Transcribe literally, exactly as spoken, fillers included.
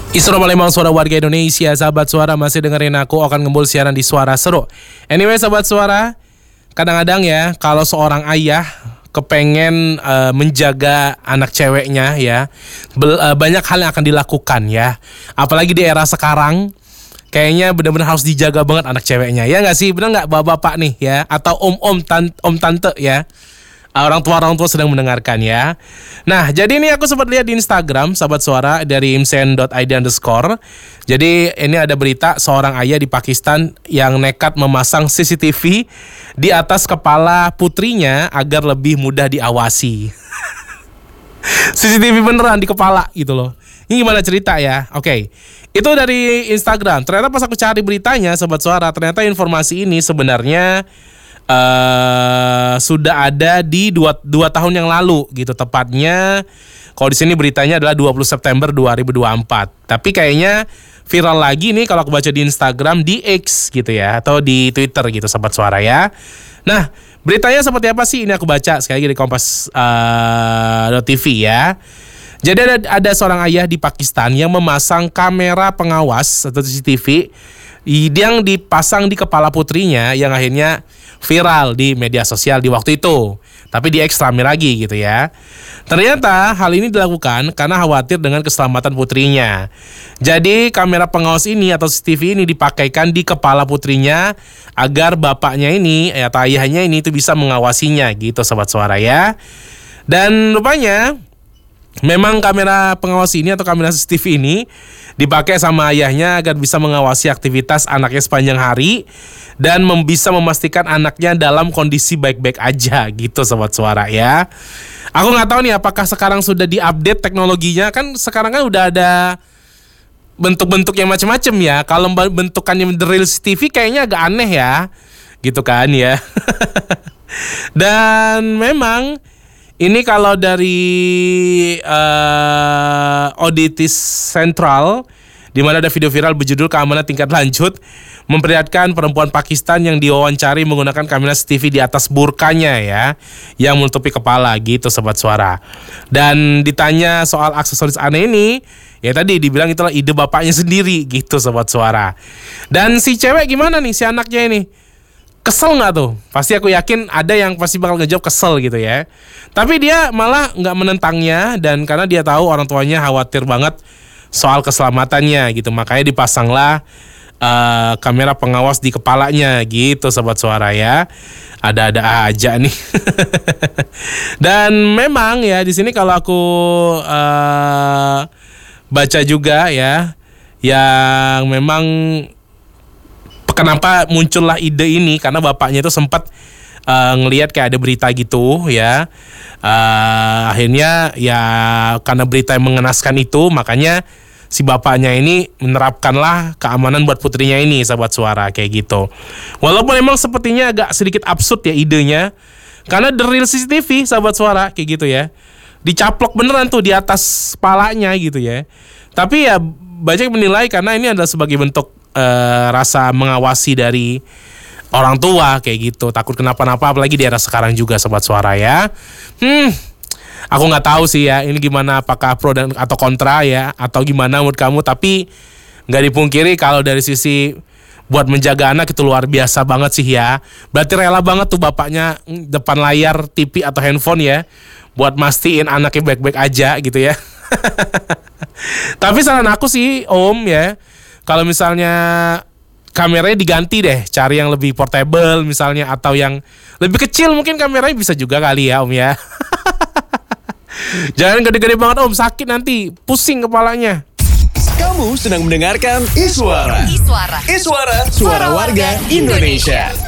Isra Palembang, suara warga Indonesia. Sahabat suara, masih dengerin aku akan ngembul siaran di Suara Seru. Anyway sahabat suara, kadang-kadang ya kalau seorang ayah kepengen uh, menjaga anak ceweknya ya, bel, uh, banyak hal yang akan dilakukan ya. Apalagi di era sekarang, kayaknya benar-benar harus dijaga banget anak ceweknya. Ya nggak sih, benar nggak bapak-bapak nih ya, atau om-om, tan- om tante ya. Orang tua-orang tua sedang mendengarkan ya. Nah, jadi ini aku sempat lihat di Instagram sahabat suara dari imsen dot i d underscore. Jadi ini ada berita seorang ayah di Pakistan yang nekat memasang C C T V di atas kepala putrinya agar lebih mudah diawasi. C C T V beneran di kepala gitu loh. Ini gimana cerita ya? Oke, okay. Itu dari Instagram. Ternyata pas aku cari beritanya sahabat suara, ternyata informasi ini sebenarnya Uh, sudah ada di dua, dua tahun yang lalu gitu, tepatnya kalau di sini beritanya adalah dua puluh September dua ribu dua puluh empat. Tapi kayaknya viral lagi nih kalau aku baca di Instagram, di X gitu ya, atau di Twitter gitu sahabat suara ya. Nah, beritanya seperti apa sih? Ini aku baca sekali lagi di Kompas uh, T V ya. Jadi ada, ada seorang ayah di Pakistan yang memasang kamera pengawas atau C C T V yang dipasang di kepala putrinya, yang akhirnya viral di media sosial di waktu itu. Tapi di X rame lagi gitu ya. Ternyata hal ini dilakukan karena khawatir dengan keselamatan putrinya. Jadi kamera pengawas ini atau C C T V ini dipakaikan di kepala putrinya agar bapaknya ini atau ayahnya ini itu bisa mengawasinya gitu sobat suara ya. Dan rupanya memang kamera pengawas ini atau kamera C C T V ini dipakai sama ayahnya agar bisa mengawasi aktivitas anaknya sepanjang hari dan mem- bisa memastikan anaknya dalam kondisi baik-baik aja gitu sobat suara ya. Aku nggak tahu nih apakah sekarang sudah diupdate teknologinya, kan sekarang kan udah ada bentuk-bentuk yang macam-macam ya. Kalau bentukannya real C C T V kayaknya agak aneh ya, gitu kan ya. Dan memang ini kalau dari uh, Auditis Central, di mana ada video viral berjudul keamanan tingkat lanjut, memperlihatkan perempuan Pakistan yang diwawancari menggunakan kamera C C T V di atas burkanya ya, yang menutupi kepala gitu sobat suara. Dan ditanya soal aksesoris aneh ini, ya tadi dibilang itulah ide bapaknya sendiri gitu sobat suara. Dan si cewek gimana nih, si anaknya ini? Kesel nggak tuh? Pasti aku yakin ada yang pasti bakal ngejawab kesel gitu ya. Tapi dia malah nggak menentangnya, dan karena dia tahu orang tuanya khawatir banget soal keselamatannya gitu, makanya dipasanglah uh, kamera pengawas di kepalanya gitu sobat suara ya. Ada-ada aja nih. Dan memang ya di sini kalau aku uh, baca juga ya, yang memang kenapa muncullah ide ini karena bapaknya itu sempat uh, ngelihat kayak ada berita gitu ya. Uh, akhirnya ya karena berita yang mengenaskan itu, makanya si bapaknya ini menerapkanlah keamanan buat putrinya ini sahabat suara kayak gitu. Walaupun memang sepertinya agak sedikit absurd ya idenya, karena the real C C T V sahabat suara kayak gitu ya, dicaplok beneran tuh di atas kepalanya gitu ya. Tapi ya banyak menilai karena ini adalah sebagai bentuk Uh, rasa mengawasi dari orang tua kayak gitu, takut kenapa-napa, apalagi di era sekarang juga sobat suara ya. Hmm, aku nggak tahu sih ya ini gimana, apakah pro dan atau kontra ya, atau gimana menurut kamu. Tapi nggak dipungkiri kalau dari sisi buat menjaga anak itu luar biasa banget sih ya. Berarti rela banget tuh bapaknya depan layar T V atau handphone ya, buat mastiin anaknya baik-baik aja gitu ya. Tapi saran aku sih om ya, kalau misalnya kameranya diganti deh, cari yang lebih portable misalnya, atau yang lebih kecil mungkin kameranya bisa juga kali ya om ya. Jangan gede-gede banget om, sakit nanti, pusing kepalanya. Kamu sedang mendengarkan Iswara. Iswara. Iswara, suara warga Indonesia.